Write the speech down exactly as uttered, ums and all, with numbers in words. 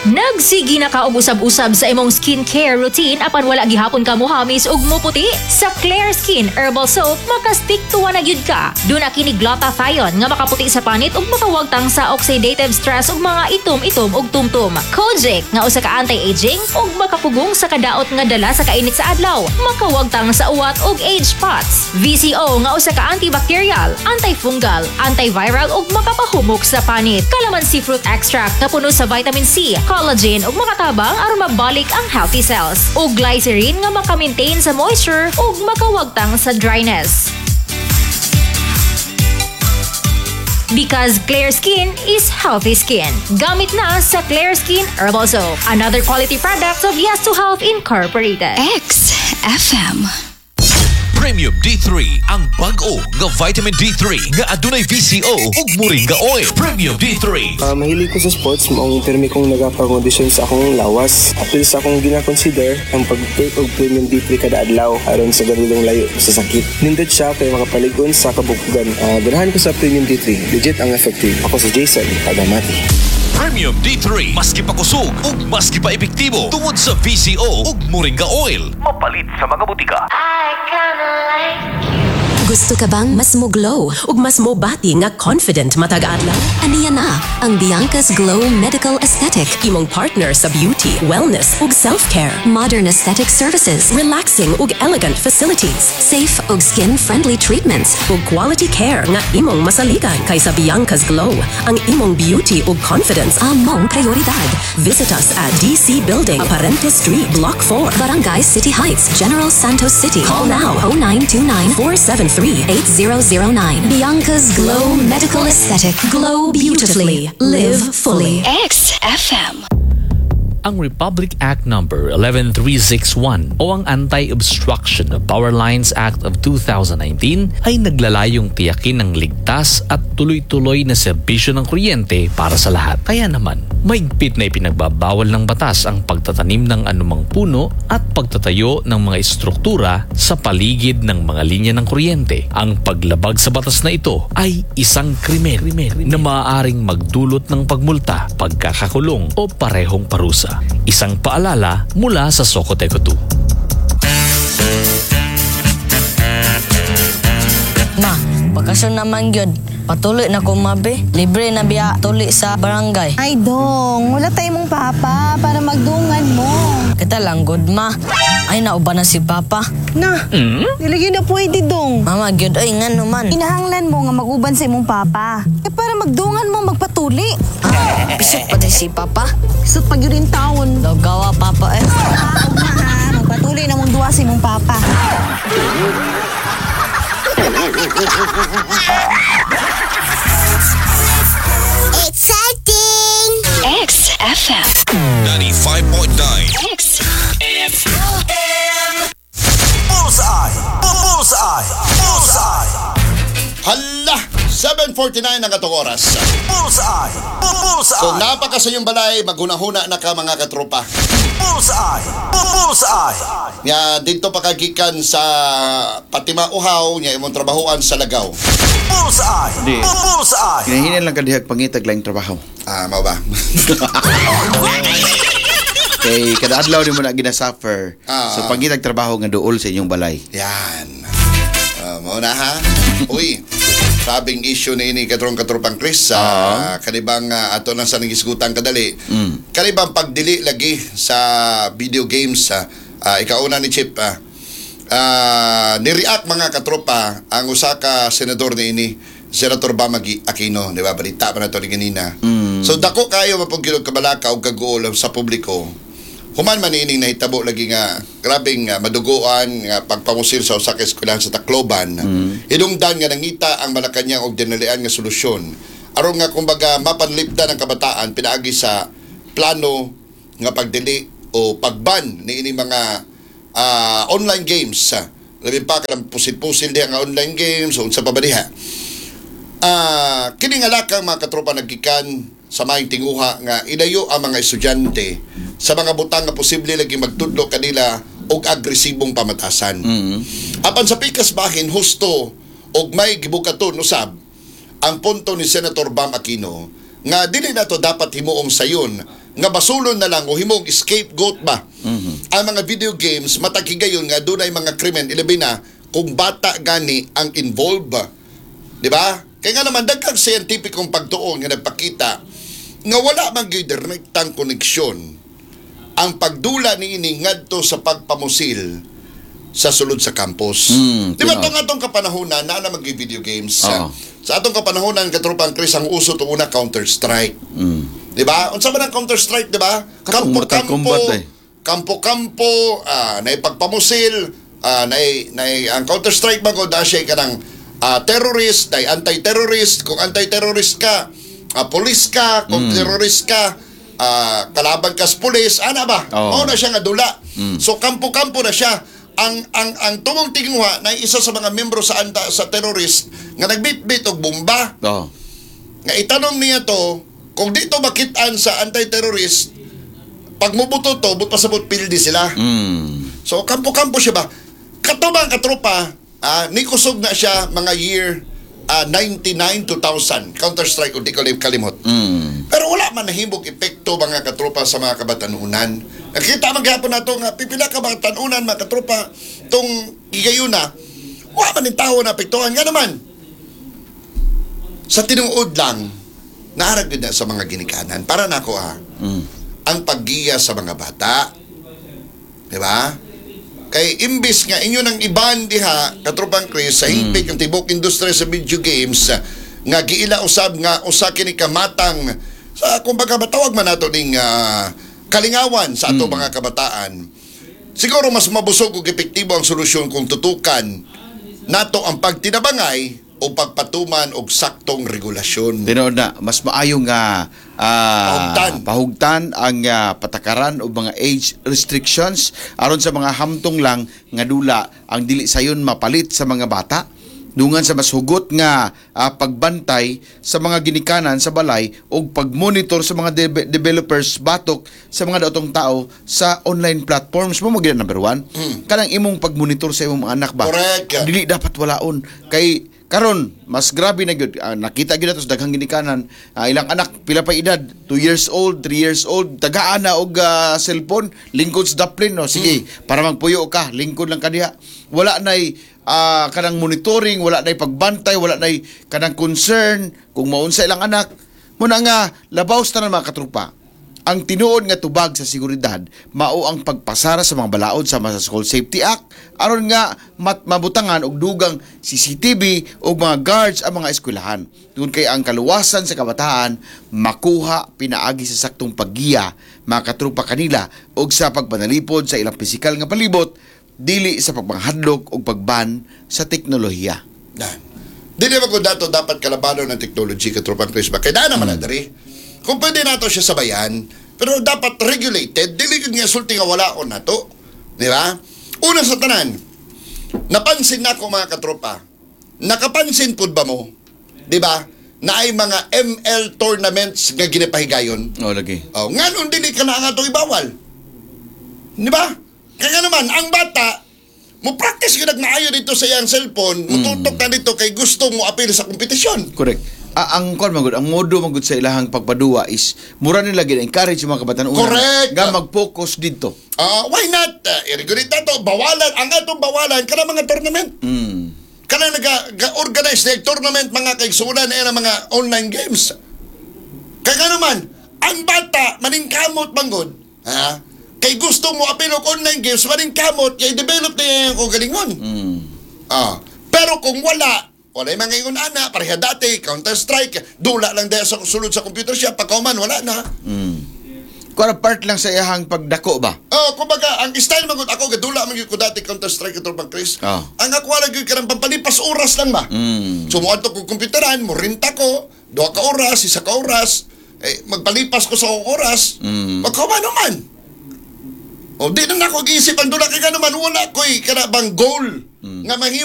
Nagsigi na ka og usab-usab sa imong skincare routine apan wala gihapon ka mohamis ug moputi? Sa Clear Skin Herbal Soap maka-stick tuwa na gyud ka. Duna kini glutathione nga makaputi sa panit ug makawagtang sa oxidative stress ug mga itom-itom ug tumtum. Kojic nga usa ka anti-aging ug makapugong sa kadaot nga dala sa kainit sa adlaw. Makawagtang sa uwat ug age spots. V C O nga usa ka antibacterial, antifungal, antiviral ug makapahumok sa panit. Calamansi fruit extract nga puno sa vitamin C, collagen ug makatabang aron mabalik ang healthy cells. Ug glycerin nga maka-maintain sa moisture ug makawagtang sa dryness. Because clear skin is healthy skin. Gamit na sa Clear Skin Herbal Soap. Another quality product of Yes to Health Incorporated. X F M. Premium D three ang bag-o nga vitamin D three nga adunay V C O ug moringa oil. Premium D three. Uh, mahilig ko sa sports, maong pirmi kong nagapag-audition sa akong lawas. Apil sa akong gina-consider ang pag-take og Premium D three kada adlaw aron sa ganulong layo sa sakit. Nindot siya kay makapaligon sa kabukugan. Uh, ganahan ko sa Premium D three. Legit ang effective. Ako si Jason Pagamati. Premium D three maski pa kusog ug maski pa epektibo tungod sa V C O ug moringa oil. Mapalit sa mga butika. I kinda like you. Gusto ka bang mas mo glow ug mas mo bati nga confident matag adlaw? Aniya na ang Bianca's Glow Medical Aesthetic, imong partner sa beauty, wellness ug self-care. Modern aesthetic services, relaxing ug elegant facilities, safe ug skin-friendly treatments ug quality care nga imong masaligan. Kaysa Bianca's Glow, ang imong beauty ug confidence among prioridad. Visit us at D C Building, Aparente Street, Block four, Barangay City Heights, General Santos City. Call now oh nine two nine, four seven three, eight zero zero nine. Bianca's Glow Medical Aesthetic. Glow beautifully. Live fully. X F M. Ang Republic Act Number eleven three six one o ang Anti-Obstruction of Power Lines Act of two thousand nineteen ay naglalayong tiyakin ang ligtas at tuloy-tuloy na serbisyo ng kuryente para sa lahat. Kaya naman, mahigpit na ipinagbabawal ng batas ang pagtatanim ng anumang puno at pagtatayo ng mga istruktura sa paligid ng mga linya ng kuryente. Ang paglabag sa batas na ito ay isang krimen, krimen na maaaring magdulot ng pagmulta, pagkakakulong o parehong parusa. Isang paalala mula sa Socoteco two. Ma, bakasyon naman yun. Patuloy na kumabi. Libre na biya tuli sa barangay. Ay dong, wala tayo mong papa para magdungan mo. Kita lang good ma. Ay nauba na si papa. Na, mm? Nilagyan na pwede dong. Mama, gyud ay nga naman. Inahanglan mo nga mag-uban sa imong papa. Eh para magdungan mo magpatuli. Ah, pisot pati si papa. Pisot pag yun taon. Logawa papa eh. Ah, ma, magpatuli na mong duwa sa imong papa. Exciting! X F M. ninety-five point nine. X F M. Bullseye! Bullseye! Bullseye! Hala! seven forty-nine ang katong oras. Bullseye! Bullseye! So napakasayong balay, maghuna-huna na ka mga katropa. Bullseye! Bullseye! Nga dito pakagikan sa Patima Uhaw, nga imong trabahoan sa Lagaw. Bullseye! Di. Bullseye! Hinahinan lang kadihag pangitag lang trabaho. Ah, mao ba? Kay kada adlaw din mo na ginasuffer. Ah. So pangitag trabaho nga duol sa inyong balay. Yan. Uh, mao na ha. Uy. Sabing issue ni ini katrong katropang Chris sa uh, kanibang uh, ato na sa nagisgutan kadali. Mm. Kanibang pagdili lagi sa video games sa uh, ikauna ni Chip uh, uh, ni-react mga katropa ang usa ka senador ni ini Senator Bamagi Aquino, di ba? Balita pa na ito ni ganina. Mm. So dako kayo mapagkilog kabalaka o kaguol sa publiko. Human man ining nahitabo lagi nga grabing uh, maduguan nga pagpamusil sa usa ka eskwelahan sa Tacloban. Mm. Hinungdan nga nangita ang Malacañang og dinalian nga solusyon aron nga kumbaga mapanlipdan ang kabataan pinaagi sa plano nga pagdili o pagban ni ini mga uh, online games. Labi pa kanang pusil-pusil diha nga online games o unsa pa ba diha. Uh, kini nga lakang mga katropa nagkikan sa maing tinguha nga ilayo ang mga estudyante sa mga butang nga posible lagi magtudlo kanila og agresibong pamatasan. Mm-hmm. Apan sa pikas bahin husto og may gibukaton usab ang punto ni Senator Bam Aquino nga dili nato dapat himuong sayon nga basulon na lang o himong scapegoat ba Mhm. ang mga video games matag higayon nga dunay mga krimen ilabi na kung bata gani ang involved ba, di ba? Kaya nga naman dagkag scientificong pagtuon nga nagpakita nga wala man gyud direktang koneksyon ang pagdula ni ini ngadto sa pagpamusil sa sulod sa campus. Mm, Di ba tinaw. itong atong kapanahonan na na mag-video games? Oo. Sa atong kapanahonan, katropang Chris, ang uso ito una Counter-Strike. Mm. Di ba? Unsa ba ng Counter-Strike, di ba? Katong Mortal Kombat, eh. Kampo-kampo, ah, na ipagpamusil, ah, na, na, ang Counter-Strike ba ko, dahil siya ka ng ah, terrorist, dahil anti-terrorist, kung anti-terrorist ka, ah, police ka, kung terrorist ka, ah, kalaban ka sa police, ana ba? Oo. Mao na siya nga dula. Mm. So, kampo-kampo na siya. Ang ang ang tumong tingwa na isa sa mga membro sa anta sa terrorist nga nagbitbit og bomba Oh. nga itanong niya to kung dito makitaan sa anti-terrorist pag mubuto to but pasabot pildi sila. Mm. So kampo-kampo siya ba katubang katropa ah, ni kusog na siya mga year ah, ninety-nine two thousand Counter-Strike o di ko lim- kalimot. Mm. Pero wala man nahimog epekto mga katropa sa mga kabatanunan. Nakita man gihapon nato nga pipila ka mga tanunan mga katropa tong igayuna. Wa man ning tawo na apektuhan nga naman. Sa tinuod lang naarag gid na sa mga ginikanan para nako ha. Mm. Ang paggiya sa mga bata. Di ba? Kay imbis nga inyo nang iban diha katropang Chris sa hingpit ng tibok industriya sa video games ah, nga giila usab nga usa kini kamatang sa kumbaga matawag man nato ning ah, kalingawan sa ato mga kabataan. Siguro mas mabusog ug epektibo ang solusyon kung tutukan nato ang pagtinabangay o pagpatuman og saktong regulasyon. Tinood na, mas maayo nga ah, Pahugtan. pahugtan ang ah, patakaran o mga age restrictions aron sa mga hamtong lang nga dula ang dili sayon mapalit sa mga bata dungan sa mas hugot nga ah, pagbantay sa mga ginikanan sa balay o pagmonitor sa mga de- developers batok sa mga daotong tao sa online platforms mo magina number one kanang imong pagmonitor sa imong mga anak ba. Correct. Dili dapat walaon kay karon mas grabe na gyud. Ah, nakita gyud nato sa daghang ginikanan ah, ilang anak pila pa edad two years old three years old tagaan na og ah, cellphone lingkod sa daplin no sige para magpuyo ka lingkod lang kadiha wala nay ah, kanang monitoring wala nay pagbantay wala nay kanang concern kung maunsa ilang anak mo na nga labaw sa tanan mga katrupa. Ang tinuod nga tubag sa seguridad mao ang pagpasara sa mga balaod sa sa School Safety Act aron nga mat mabutangan og dugang C C T V og mga guards ang mga eskwelahan. Tungod kay ang kaluwasan sa kabataan makuha pinaagi sa saktong paggiya mga katrupa kanila og sa pagpanalipod sa ilang pisikal nga palibot dili sa pagpanghadlok og pagban sa teknolohiya. Dan. Dili ba ko dato dapat kalabanon ng technology katropang Chris ba? Kaya naman na dari. Kung pwede nato siya sabayan, pero dapat regulated, dili yun nga sulti nga walaon nato. Di ba? Una sa tanan, napansin na ko mga katropa, nakapansin pud ba mo, di ba, na ay mga M L tournaments nga ginapahigayon. Oh, lagi. Oh, nganon dili ka na nga itong ibawal. Di ba? Kaya naman, ang bata, mo practice ka nagmaayo dito sa iyang cellphone, mututok na dito kay gusto mo apil sa kompetisyon. Correct. Ah, ang kon magud, ang modo magud sa ilahang pagpadua is mura nila gid encourage yung mga kabataan Correct. nga mag-focus dito. Ah, why not? Uh, i-regulate na to. Bawalan. Ang atong bawalan, kana mga tournament. Mm. Kana nag-organize na tournament mga kaigsunan na yan ang mga online games. Kaya naman, ang bata, maningkamot manggod. Ha? Kay gusto mo apil og online games, maningkamot, kay develop na yan yung galingon. Mm. Ah, pero kung wala, wala yung mga ingon ana, pareha dati, Counter-Strike, dula lang dahil sa sulod sa computer siya, pagkauman, wala na. Mm. Kuara part lang sa iyahang pagdako ba? Oh, kumbaga, ang style magud ako gadula man gyud ko dati Counter-Strike ito pang Chris. Oh. Ang ako wala gyud karang pampalipas oras lang ba. Mm. So mo adto ko komputeran, mo renta ko, duha ka oras, isa ka oras, eh magpalipas ko sa oras. Mm. Magkauman naman. O di na nako giisip ang dula kay naman wala koy kana bang goal nga mahimo